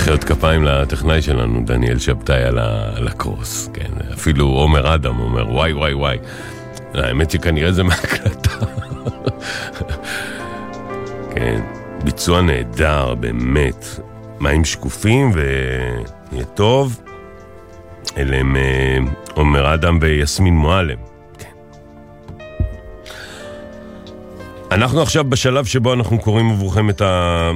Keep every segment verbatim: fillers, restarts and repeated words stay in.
מחיאות כפיים לטכנאי שלנו, דניאל שבתאי על הקרוס, כן, אפילו עומר אדם אומר, וואי וואי וואי, האמת שכנראה זה מהקלטה. כן, ביצוע נהדר, באמת, מים שקופים ויהיה טוב, אלה הם עומר אדם ויסמין מועלם. אנחנו עכשיו בשלב שבו אנחנו קוראים עבורכם את ה...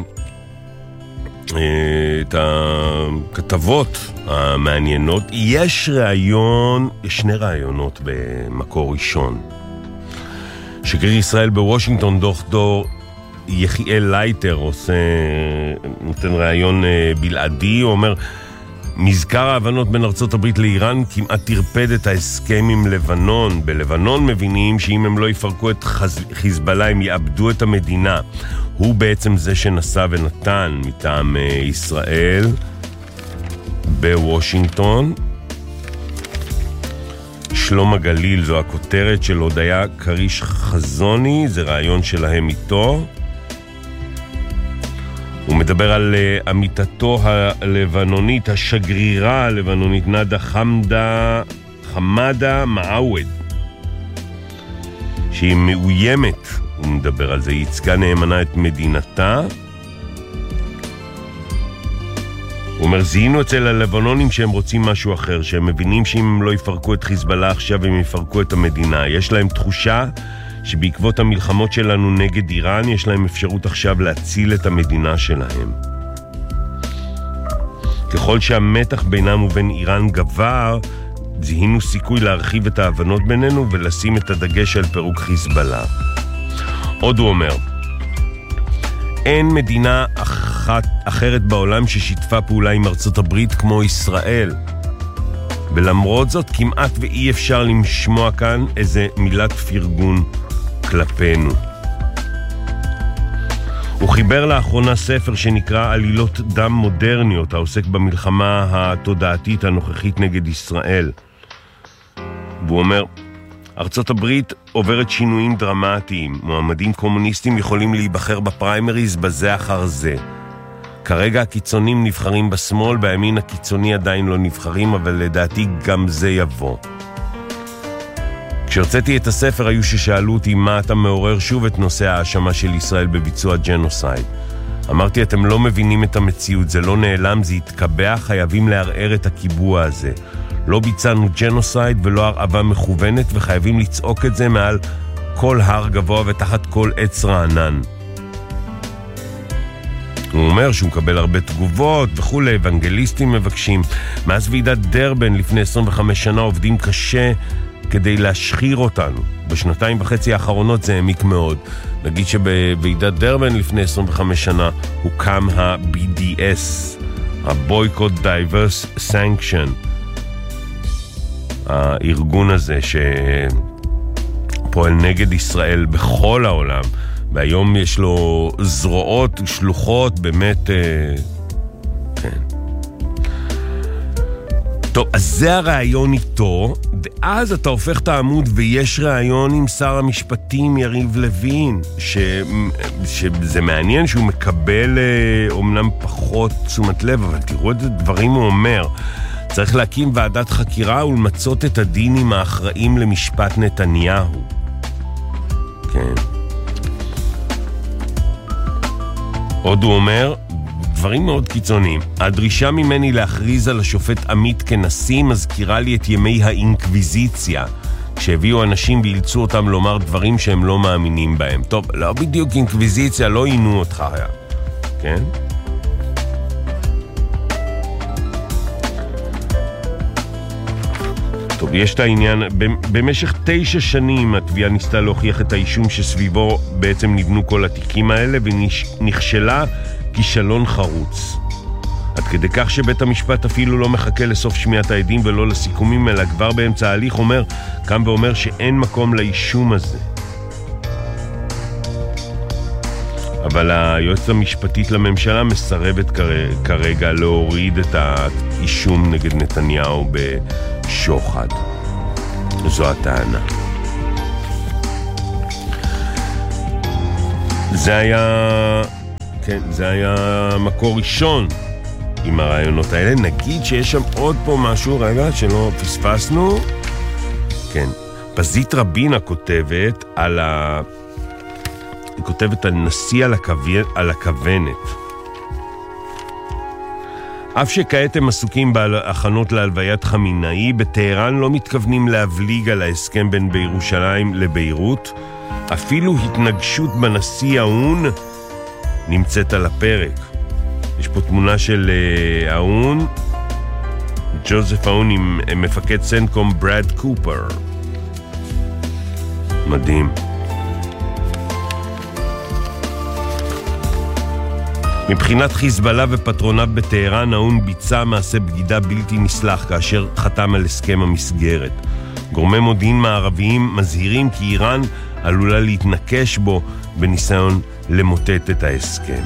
את הכתבות המעניינות. יש ראיון, יש שני ראיונות במקור ראשון. שגריר ישראל בוושינגטון, דוקטור יחיאל לייטר, עושה, נותן ראיון בלעדי, הוא אומר, מזכר ההבנות בין ארצות הברית לאיראן כמעט תרפד את ההסכם עם לבנון. בלבנון מבינים שאם הם לא יפרקו את חיזבאללה הם יאבדו את המדינה. הוא בעצם זה שנסע ונתן מטעם ישראל בוושינגטון. שלום הגליל זו הכותרת של הודיה קריש חזוני, זה רעיון שלהם איתו. הוא מדבר על uh, עמיתתו הלבנונית, השגרירה הלבנונית, נדה חמדה, חמדה מעווד, שהיא מאוימת, הוא מדבר על זה, היא ייצגה נאמנה את מדינתה. הוא אומר, זיהינו אצל הלבנונים שהם רוצים משהו אחר, שהם מבינים שאם הם לא יפרקו את חיזבאללה עכשיו הם יפרקו את המדינה. יש להם תחושה שבעקבות המלחמות שלנו נגד איראן יש להם אפשרות עכשיו להציל את המדינה שלהם. ככל שהמתח בינם ובין איראן גבר, זיהינו סיכוי להרחיב את ההבנות בינינו ולשים את הדגש על פירוק חיזבאללה. עוד הוא אומר, אין מדינה אחת, אחרת בעולם ששיתפה פעולה עם ארצות הברית כמו ישראל. ולמרות זאת כמעט ואי אפשר לשמוע כאן איזה מילת פרגון כלפינו. הוא חיבר לאחרונה ספר שנקרא עלילות דם מודרניות, העוסק במלחמה התודעתית הנוכחית נגד ישראל. והוא אומר, ארצות הברית עוברת שינויים דרמטיים. מועמדים קומוניסטים יכולים להיבחר בפריימריז בזה אחר זה. כרגע הקיצונים נבחרים בשמאל, בימין הקיצוני עדיין לא נבחרים, אבל לדעתי גם זה יבוא. כשהרציתי את הספר היו ששאלו אותי מה אתה מעורר שוב את נושא האשמה של ישראל בביצוע ג'נוסייד. אמרתי, אתם לא מבינים את המציאות, זה לא נעלם, זה יתקבע, חייבים לערער את הקיבוע הזה. לא ביצענו ג'נוסייד ולא הרעבה מכוונת, וחייבים לצעוק את זה מעל כל הר גבוה ותחת כל עץ רענן. הוא אומר שהוא מקבל הרבה תגובות וכו', אוונגליסטים מבקשים. מאז ועידת דרבן לפני עשרים וחמש שנה עובדים קשה כדי להשחיר אותנו. בשנתיים וחצי האחרונות זה העמיק מאוד. נגיד שבוועידת דרבן לפני עשרים וחמש שנה הוקם ה-B D S, ה-Boycott Diverse Sanction, הארגון הזה שפועל נגד ישראל בכל העולם, והיום יש לו זרועות ושלוחות באמת, כן. טוב, אז זה הרעיון איתו, ואז אתה הופך את העמוד ויש רעיון עם שר המשפטים יריב לוין, ש... שזה מעניין שהוא מקבל אומנם פחות תשומת לב, אבל תראו את הדברים הוא אומר. צריך להקים ועדת חקירה ולמצות את הדין עם האחראים למשפט נתניהו. כן. עוד הוא אומר, דברים מאוד קיצוניים. הדרישה ממני להכריז על השופט עמית כנשיא מזכירה לי את ימי האינקוויזיציה, כשהביאו אנשים ואילצו אותם לומר דברים שהם לא מאמינים בהם. טוב, לא בדיוק אינקוויזיציה, לא עינו אותך היה. כן? טוב, יש את העניין, במשך תשע שנים התביעה ניסתה להוכיח את האישום שסביבו בעצם נבנו כל התיקים האלה, ונכשלה כישלון חרוץ. עד כדי כך שבית המשפט אפילו לא מחכה לסוף שמיעת העדים ולא לסיכומים, אלא כבר באמצע ההליך אומר, קם ואומר שאין מקום לאישום הזה. אבל היועצת המשפטית לממשלה מסרבת כרגע להוריד את האישום נגד נתניהו בשוחד. זו הטענה. זה היה, כן, זה היה מקור ראשון. עם הרעיונות האלה. נגיד שיש שם עוד פה משהו, רגע, שלא פספסנו. כן, פזית רבינה כותבת על ה... היא כותבת על נשיא על, הכו... על הכוונת. אף שכעת הם עסוקים בהכנות להלוויית חמינאי, בטהרן לא מתכוונים להבליג על ההסכם בין בירושלים לביירות. אפילו התנגשות בנשיא האון נמצאת על הפרק. יש פה תמונה של uh, האון, ג'וזף האון עם מפקד סנטקום ברד קופר. מדהים. מבחינת חיזבאללה ופטרוניו בטהרן, האון ביצע מעשה בגידה בלתי נסלח כאשר חתם על הסכם המסגרת. גורמי מודיעין מערביים מזהירים כי איראן עלולה להתנקש בו בניסיון למוטט את ההסכם.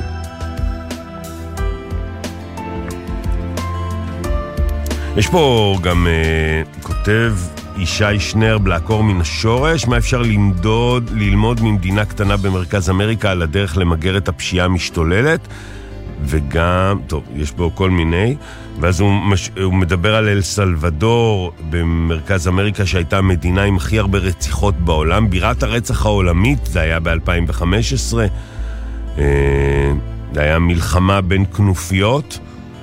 יש פה גם uh, כותב ישי שנרב לעקור מן השורש, מה אפשר למדוד, ללמוד ממדינה קטנה במרכז אמריקה על הדרך למגר את הפשיעה המשתוללת, וגם, טוב, יש בו כל מיני, ואז הוא, מש, הוא מדבר על אל סלבדור במרכז אמריקה שהייתה המדינה עם הכי הרבה רציחות בעולם, בירת הרצח העולמית, זה היה ב-אלפיים וחמש עשרה, אה, זה היה מלחמה בין כנופיות,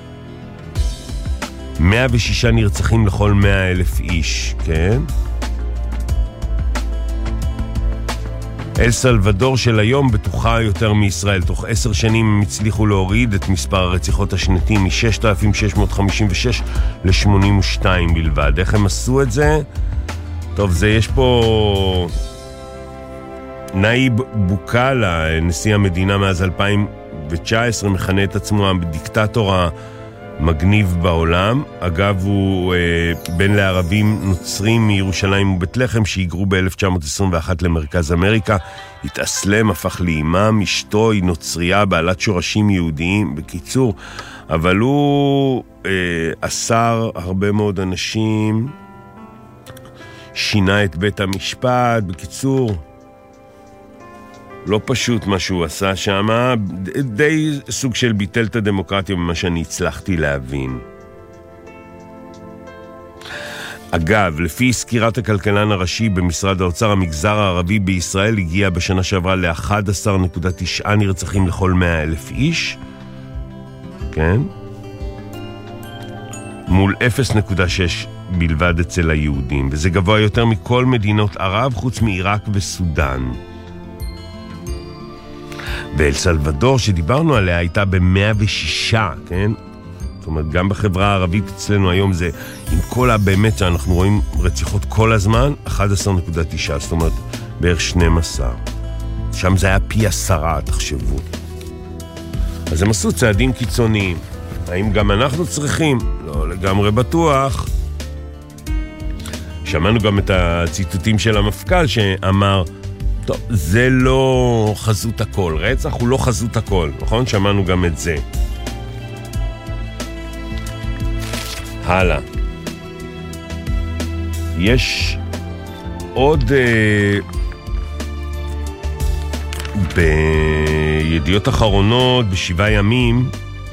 מאה ושישה נרצחים לכל מאה אלף איש, כן? אל סלבדור של היום בטוחה יותר מישראל. תוך עשר שנים הם הצליחו להוריד את מספר הרציחות השנתי מ-ששת אלפים שש מאות חמישים ושש ל-שמונים ושתיים בלבד. איך הם עשו את זה? טוב, זה יש פה נאיב בוקאלה, נשיא המדינה מאז אלפיים תשע עשרה, מכנה את עצמו הדיקטטור המגניב בעולם. אגב, הוא אה, בן לערבים נוצרים מירושלים ובית לחם שהיגרו ב-אלף תשע מאות עשרים ואחת למרכז אמריקה. התאסלם, הפך לאימם, אשתו היא נוצריה בעלת שורשים יהודיים, בקיצור. אבל הוא אה, אסר הרבה מאוד אנשים, שינה את בית המשפט, בקיצור. לא פשוט מה שהוא עשה שם, די סוג של ביטל את הדמוקרטיה ממה שאני הצלחתי להבין. אגב, לפי סקירת הכלכלן הראשי במשרד האוצר, המגזר הערבי בישראל הגיע בשנה שעברה ל-אחד עשר נקודה תשע נרצחים לכל מאה אלף איש, כן? מול אפס נקודה שש בלבד אצל היהודים, וזה גבוה יותר מכל מדינות ערב חוץ מעיראק וסודן. ואל סלבדור שדיברנו עליה הייתה ב-מאה ושש, כן? זאת אומרת, גם בחברה הערבית אצלנו היום זה, עם כל הבאמת שאנחנו רואים רציחות כל הזמן, אחד עשר נקודה תשע, זאת אומרת, בערך שנים עשר. שם זה היה פי עשרה, תחשבו. אז הם עשו צעדים קיצוניים. האם גם אנחנו צריכים? לא לגמרי בטוח. שמענו גם את הציטוטים של המפכ"ל שאמר, טוב, זה לא חזות הכל. רצח הוא לא חזות הכל, נכון? שמענו גם את זה. הלאה. יש עוד אה, בידיעות אחרונות בשבעה ימים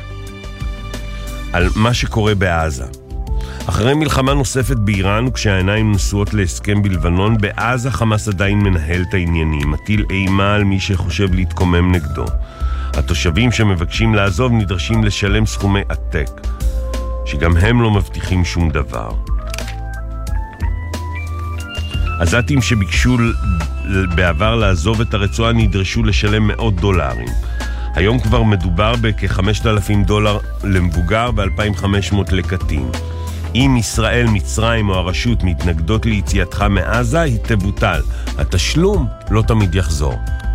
על מה שקורה בעזה. אחרי מלחמה נוספת באיראן, וכשהעיניים נשואות להסכם בלבנון, בעזה חמאס עדיין מנהל את העניינים, מטיל אימה על מי שחושב להתקומם נגדו. התושבים שמבקשים לעזוב נדרשים לשלם סכומי עתק, שגם הם לא מבטיחים שום דבר. עזתים שביקשו בעבר לעזוב את הרצועה נדרשו לשלם מאות דולרים. היום כבר מדובר בכ-חמשת אלפים דולר למבוגר ו-אלפיים וחמש מאות לקטין. אם ישראל, מצרים או הרשות מתנגדות ליציאתך מעזה, היא תבוטל. התשלום לא תמיד יחזור.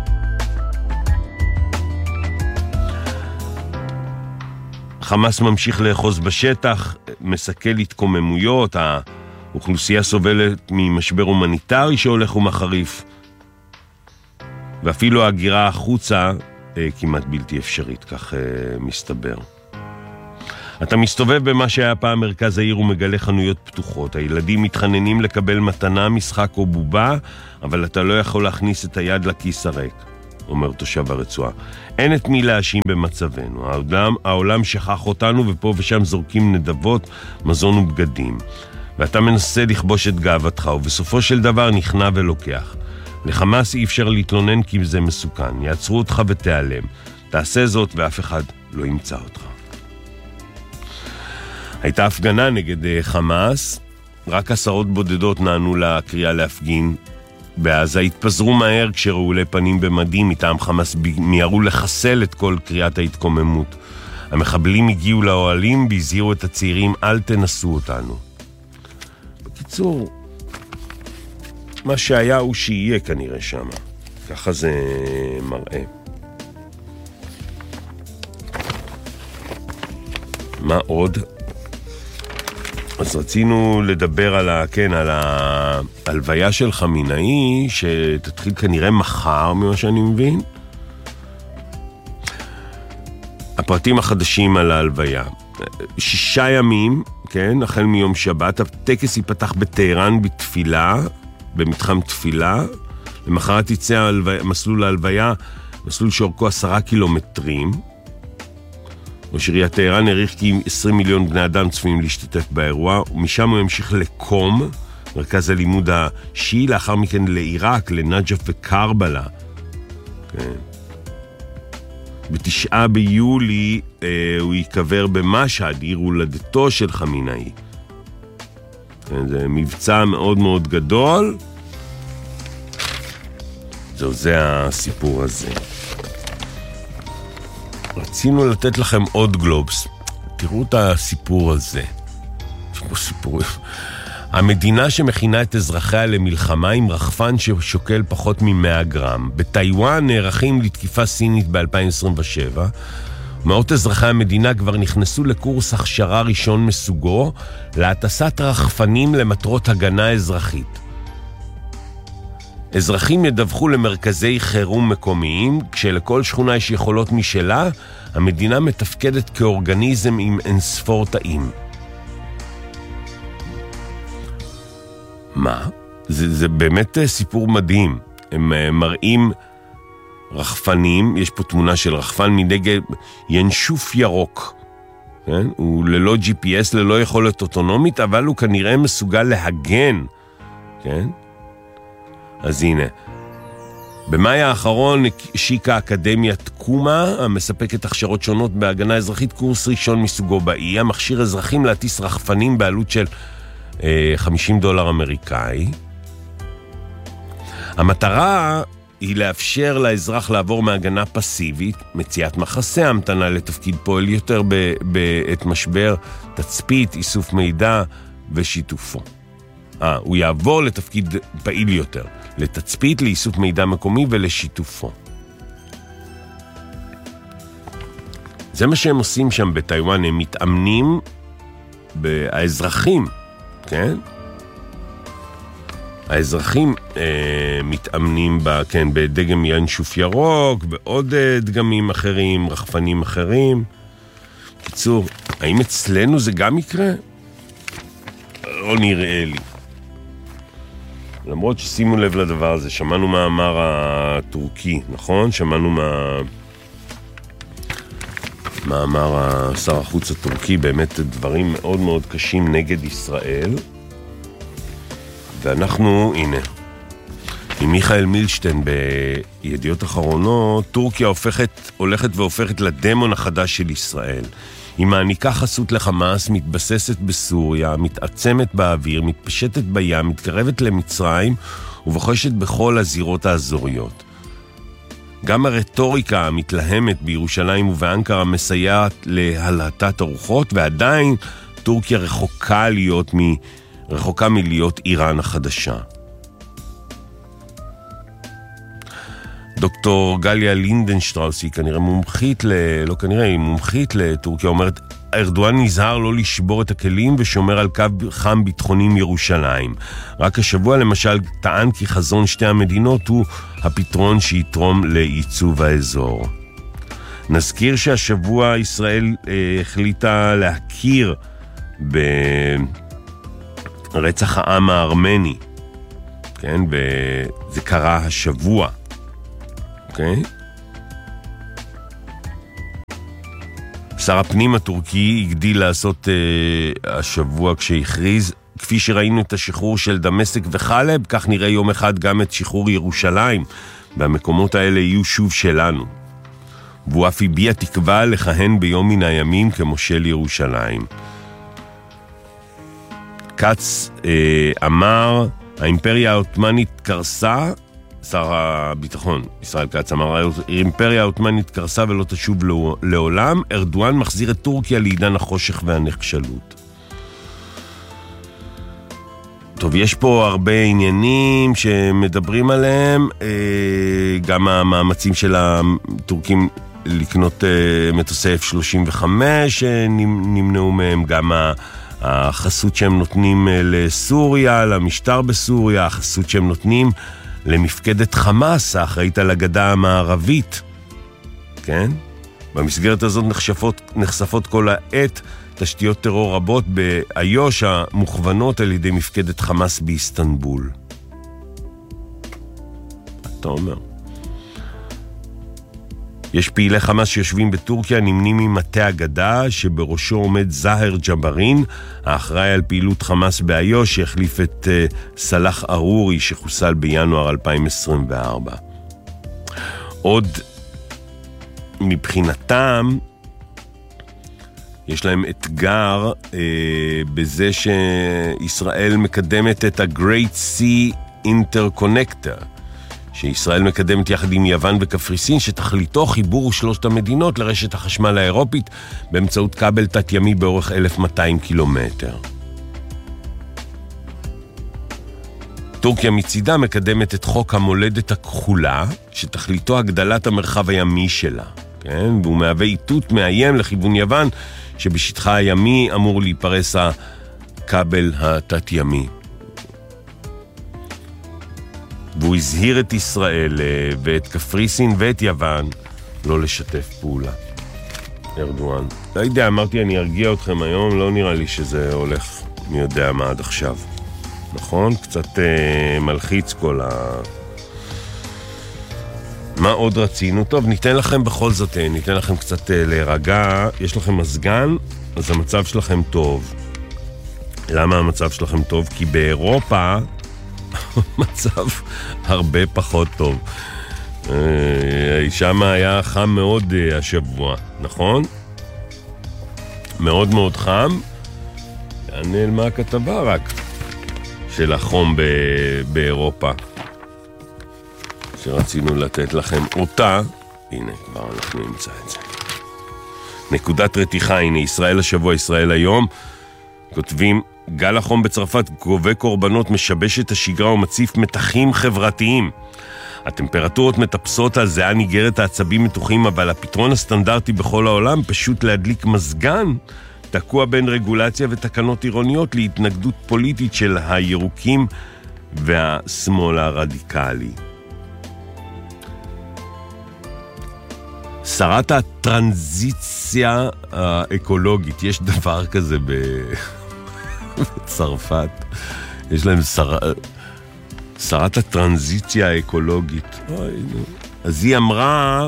חמאס ממשיך לאחוז בשטח, מסכל התקוממויות, האוכלוסייה סובלת ממשבר הומניטרי שהולך ומחריף, ואפילו ההגירה החוצה כמעט בלתי אפשרית, כך מסתבר. אתה מסתובב במה שהיה פעם מרכז העיר ומגלה חנויות פתוחות. הילדים מתחננים לקבל מתנה, משחק או בובה, אבל אתה לא יכול להכניס את היד לכיס הריק. אומר תושב הרצועה. אין את מי להאשים במצבנו. העולם, העולם שכח אותנו, ופה ושם זורקים נדבות, מזון ובגדים. ואתה מנסה לכבוש את גאוותך, ובסופו של דבר נכנע ולוקח. לחמאס אי אפשר להתלונן כי זה מסוכן. יעצרו אותך ותיעלם. תעשה זאת ואף אחד לא ימצא אותך. הייתה הפגנה נגד חמאס, רק עשרות בודדות נענו לקריאה להפגין בעזה, התפזרו מהר כשראו פנים במדים מטעם חמאס מיהרו לחסל את כל קריאת ההתקוממות. המחבלים הגיעו לאוהלים והזהירו את הצעירים, אל תנסו אותנו. בקיצור, מה שהיה הוא שיהיה כנראה שם. ככה זה מראה. מה עוד? אז רצינו לדבר על ה, כן, על ההלוויה של חמינאי, שתתחיל כנראה מחר, ממה שאני מבין. הפרטים החדשים על ההלוויה. שישה ימים, כן, החל מיום שבת, הטקס ייפתח בטהרן בתפילה, במתחם תפילה. למחרת יצא ההלוויה, מסלול ההלוויה, מסלול שאורכו עשרה קילומטרים. ראש עיריית טהרן העריך כי עשרים מיליון בני אדם צפויים להשתתף באירוע, ומשם הוא ימשיך לקום, מרכז הלימוד השיעי, לאחר מכן לעיראק, לנג'ף וקרבלה. כן. בתשעה ביולי אה, הוא יקבר במשהד, עיר הולדתו של חמינאי. כן, זה מבצע מאוד מאוד גדול. זהו, זה הסיפור הזה. רצינו לתת לכם עוד גלובס. תראו את הסיפור הזה. יש פה סיפורים. המדינה שמכינה את אזרחיה למלחמה עם רחפן ששוקל פחות מ-מאה גרם. בטיואן נערכים לתקיפה סינית ב-אלפיים עשרים ושבע. מאות אזרחי המדינה כבר נכנסו לקורס הכשרה ראשון מסוגו להטסת רחפנים למטרות הגנה אזרחית. אזרחים ידווחו למרכזי חירום מקומיים, כשלכל שכונה יש יכולות משלה, המדינה מתפקדת כאורגניזם עם אינספור תאים. מה? זה, זה באמת סיפור מדהים. הם מראים רחפנים, יש פה תמונה של רחפן מנגד ינשוף ירוק. כן? הוא ללא ג'י פי אס, ללא יכולת אוטונומית, אבל הוא כנראה מסוגל להגן. כן? אז הנה, במאי האחרון השיקה אקדמיית קומה, המספקת הכשרות שונות בהגנה אזרחית, קורס ראשון מסוגו באי, המכשיר אזרחים להטיס רחפנים בעלות של אה, חמישים דולר אמריקאי. המטרה היא לאפשר לאזרח לעבור מהגנה פסיבית, מציאת מחסה המתנה לתפקיד פועל יותר בעת משבר, תצפית, איסוף מידע ושיתופו. אה, הוא יעבור לתפקיד פעיל יותר, לתצפית, לאיסוף מידע מקומי ולשיתופו. זה מה שהם עושים שם בטיואן, הם מתאמנים באזרחים, כן? האזרחים אה, מתאמנים ב, כן, בדגם ינשוף ירוק, בעוד אה, דגמים אחרים, רחפנים אחרים. קיצור, האם אצלנו זה גם יקרה? לא נראה לי. למרות ששימו לב לדבר הזה, שמענו מה אמר הטורקי, נכון? שמענו מה... מה אמר שר החוץ הטורקי, באמת דברים מאוד מאוד קשים נגד ישראל. ואנחנו, הנה, עם מיכאל מילשטיין בידיעות אחרונות, טורקיה הופכת, הולכת והופכת לדמון החדש של ישראל. היא מעניקה חסות לחמאס, מתבססת בסוריה, מתעצמת באוויר, מתפשטת בים, מתקרבת למצרים ובוחשת בכל הזירות האזוריות. גם הרטוריקה המתלהמת בירושלים ובאנקרה מסייעת להלהטת הרוחות, ועדיין טורקיה רחוקה להיות מ... רחוקה מלהיות איראן החדשה. דוקטור גליה לינדנשטראוס היא כנראה מומחית, ל... לא כנראה, היא מומחית לטורקיה, אומרת, ארדואן נזהר לא לשבור את הכלים ושומר על קו חם ביטחוני מירושלים. רק השבוע למשל טען כי חזון שתי המדינות הוא הפתרון שיתרום לייצוב האזור. נזכיר שהשבוע ישראל אה, החליטה להכיר ברצח העם הארמני, כן, וזה קרה השבוע. אוקיי? שר הפנים הטורקי הגדיל לעשות אה, השבוע כשהכריז, כפי שראינו את השחרור של דמשק וחלב, כך נראה יום אחד גם את שחרור ירושלים, והמקומות האלה יהיו שוב שלנו. והוא אף הביע תקווה לכהן ביום מן הימים כמושל ירושלים. קץ אה, אמר, האימפריה העות'מאנית קרסה, שר הביטחון ישראל קץ אמר, האימפריה העות'מאנית קרסה ולא תשוב לעולם, ארדואן מחזיר את טורקיה לעידן החושך והנחשלות. טוב, יש פה הרבה עניינים שמדברים עליהם, גם המאמצים של הטורקים לקנות מטוסי אף שלושים וחמש נמנעו מהם, גם החסות שהם נותנים לסוריה, למשטר בסוריה, החסות שהם נותנים למפקדת חמאס, האחראית על הגדה המערבית. כן? במסגרת הזאת נחשפות, נחשפות כל העת תשתיות טרור רבות באיו"ש המוכוונות על ידי מפקדת חמאס באיסטנבול. אתה אומר. יש פעילי חמאס שיושבים בטורקיה, נמנים ממטה הגדה, שבראשו עומד זהר ג'ברין, האחראי על פעילות חמאס באיו"ש, שהחליף את uh, סלאח ארורי, שחוסל בינואר אלפיים עשרים וארבע. עוד מבחינתם, יש להם אתגר uh, בזה שישראל מקדמת את ה-Great Sea Interconnector, שישראל מקדמת יחד עם יוון וקפריסין, שתכליתו חיבור שלושת המדינות לרשת החשמל האירופית באמצעות כבל תת-ימי באורך אלף ומאתיים קילומטר. טורקיה מצידה מקדמת את חוק המולדת הכחולה, שתכליתו הגדלת המרחב הימי שלה, כן? והוא מהווה איתות מאיים לכיוון יוון, שבשטחה הימי אמור להיפרס הכבל התת-ימי. והוא הזהיר את ישראל ואת קפריסין ואת יוון לא לשתף פעולה. ארדואן. לא יודע, אמרתי אני ארגיע אתכם היום, לא נראה לי שזה הולך מי יודע מה עד עכשיו. נכון? קצת אה, מלחיץ כל ה... מה עוד רצינו? טוב, ניתן לכם בכל זאת, ניתן לכם קצת אה, להירגע. יש לכם מזגן, אז המצב שלכם טוב. למה המצב שלכם טוב? כי באירופה מצב הרבה פחות טוב. שם היה חם מאוד השבוע, נכון? מאוד מאוד חם. נעלמה הכתבה רק של החום באירופה, שרצינו לתת לכם אותה. הנה, כבר אנחנו נמצא את זה. נקודת רתיחה, הנה, ישראל השבוע, ישראל היום. כותבים, גל החום בצרפת גובה קורבנות, משבש את השגרה ומציף מתחים חברתיים. הטמפרטורות מטפסות על זהה ניגרת, העצבים מתוחים, אבל הפתרון הסטנדרטי בכל העולם פשוט להדליק מזגן, תקוע בין רגולציה ותקנות עירוניות להתנגדות פוליטית של הירוקים והשמאל הרדיקלי. שרת הטרנזיציה האקולוגית, יש דבר כזה בצרפת, יש להם שר... שרת הטרנזיציה האקולוגית. אז היא אמרה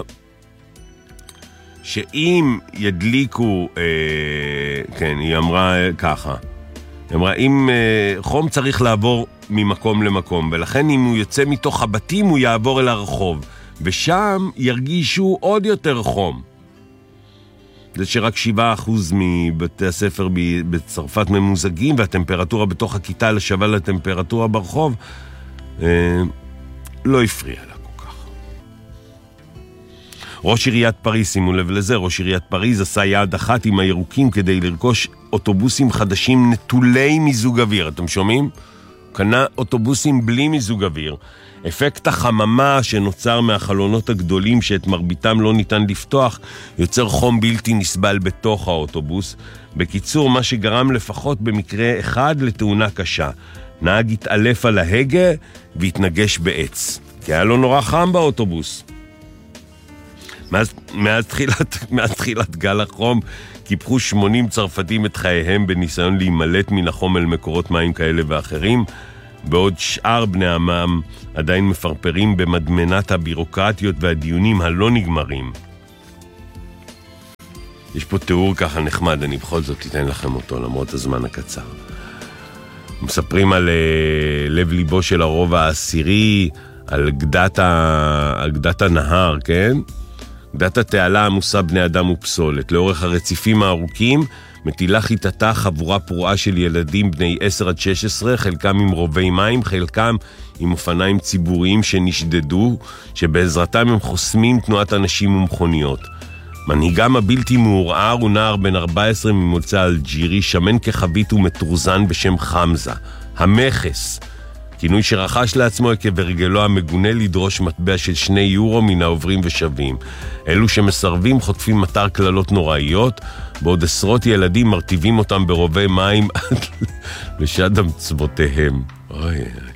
שאם ידליקו, אה, כן, היא אמרה ככה, היא אמרה, אם אה, חום צריך לעבור ממקום למקום, ולכן אם הוא יוצא מתוך הבתים הוא יעבור אל הרחוב, ושם ירגישו עוד יותר חום. זה שרק שבעה אחוז מבתי הספר בצרפת ממוזגים, והטמפרטורה בתוך הכיתה לשווה לטמפרטורה ברחוב, אה, לא הפריע לה כל כך. ראש עיריית פריז, שימו לב לזה, ראש עיריית פריז עשה יעד אחת עם הירוקים כדי לרכוש אוטובוסים חדשים נטולי מיזוג אוויר. אתם שומעים? קנה אוטובוסים בלי מיזוג אוויר. אפקט החממה שנוצר מהחלונות הגדולים שאת מרביתם לא ניתן לפתוח, יוצר חום בלתי נסבל בתוך האוטובוס. בקיצור, מה שגרם לפחות במקרה אחד לתאונה קשה. נהג התעלף על ההגה והתנגש בעץ, כי היה לו נורא חם באוטובוס. מאז, מאז, תחילת, מאז תחילת גל החום קיפחו שמונים צרפתים את חייהם בניסיון להימלט מן החום אל מקורות מים כאלה ואחרים. בעוד שאר בני עמם עדיין מפרפרים במדמנת הבירוקרטיות והדיונים הלא נגמרים. יש פה תיאור ככה נחמד, אני בכל זאת אתן לכם אותו למרות הזמן הקצר. מספרים על uh, לב ליבו של הרוב העשירי, על גדת, ה... על גדת הנהר, כן? גדת התעלה עמוסה בני אדם ופסולת. לאורך הרציפים הארוכים מטילה חיטתה חבורה פרועה של ילדים בני עשר עד שש עשרה, חלקם עם רובי מים, חלקם עם אופניים ציבוריים שנשדדו, שבעזרתם הם חוסמים תנועת אנשים ומכוניות. מנהיגם הבלתי מעורער הוא נער בן ארבע עשרה ממוצא אלג'ירי, שמן כחבית ומטורזן בשם חמזה, המכס, כינוי שרכש לעצמו עקב הרגלו המגונה לדרוש מטבע של שני יורו מן העוברים ושווים. אלו שמסרבים חוטפים מטר כללות נוראיות, בעוד עשרות ילדים מרטיבים אותם ברובי מים עד לשד המצוותיהם. אוי אוי.